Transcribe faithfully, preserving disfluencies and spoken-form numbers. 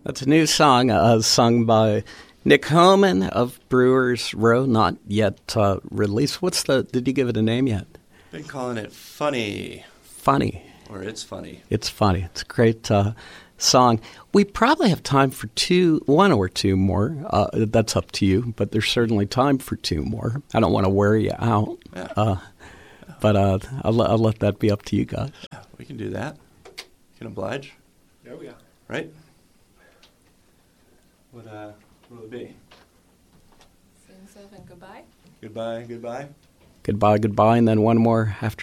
That's a new song uh, sung by Nick Homan of Brewers Row, not yet uh, released. What's the? Did you give it a name yet? Been calling it Funny. Funny. Or It's Funny. It's funny. It's a great uh, song. We probably have time for two, one or two more. Uh, that's up to you, but there's certainly time for two more. I don't want to wear you out, Yeah. uh, but uh, I'll, I'll let that be up to you guys. Yeah, we can do that. You can oblige. There we go. Right? What, uh, what will it be? Sing seven, goodbye. Goodbye, goodbye. Goodbye, goodbye, and then one more after.